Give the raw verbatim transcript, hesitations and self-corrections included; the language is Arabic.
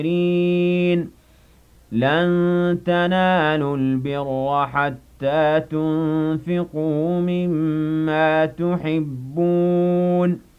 الْكَافِرِينَ لَن تَنَالُوا الْبِرَّ حَتَّىٰ تُنفِقُوا مِمَّا تُحِبُّونَ